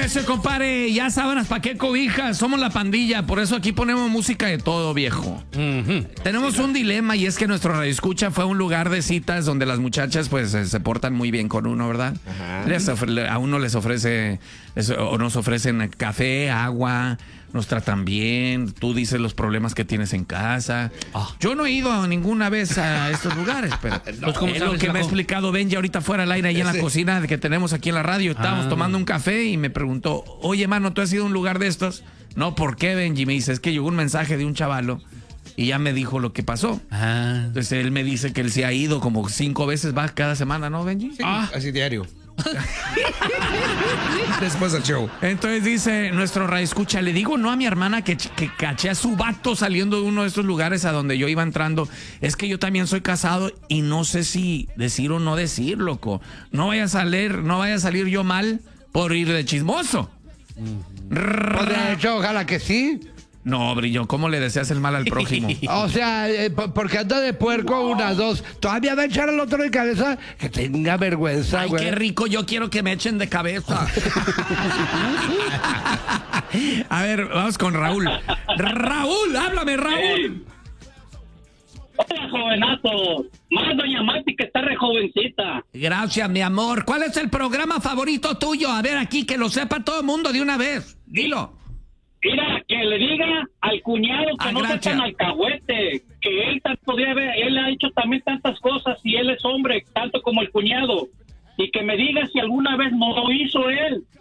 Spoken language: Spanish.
Ese compadre, ya sábanas, ¿para qué cobijas? Somos la pandilla, por eso aquí ponemos música de todo, viejo. Tenemos un dilema y es que nuestro radioescucha fue a un lugar de citas donde las muchachas pues se portan muy bien con uno, ¿verdad? A uno les ofrece, o nos ofrecen café, agua, nos tratan bien, tú dices los problemas que tienes en casa. Yo no he ido ninguna vez a estos lugares, pero es lo que me ha explicado Benji ahorita fuera al aire ahí en la cocina que tenemos aquí en la radio. Estábamos tomando un café y me preguntó, oye, mano, ¿tú has ido a un lugar de estos? No, ¿por qué, Benji? Me dice, es que llegó un mensaje de un chavalo y ya me dijo lo que pasó. Entonces él me dice que él se ha ido como 5 veces, va cada semana, ¿no, Benji? Sí, así diario. Después del show. Entonces dice nuestro radioescucha, le digo no a mi hermana que caché a su vato saliendo de uno de estos lugares a donde yo iba entrando. Es que yo también soy casado y no sé si decir o no decir, loco. No vaya a salir yo mal por ir de chismoso. Pues de hecho, ojalá que sí. No, Brillo, ¿cómo le deseas el mal al prójimo? O sea, porque anda de puerco, 1, 2. Todavía va a echar al otro de cabeza. Que tenga vergüenza, Ay, güey. qué rico, yo quiero que me echen de cabeza. A ver, vamos con Raúl. Raúl, háblame, Raúl. Hola, jovenazos. Más doña Mati, que está re jovencita. Gracias, mi amor. ¿Cuál es el programa favorito tuyo? A ver, aquí, que lo sepa todo el mundo de una vez. Dilo. Mira, que le diga al cuñado que no sea tan alcahuete, que él él ha hecho también tantas cosas y él es hombre, tanto como el cuñado, y que me diga si alguna vez no lo hizo él,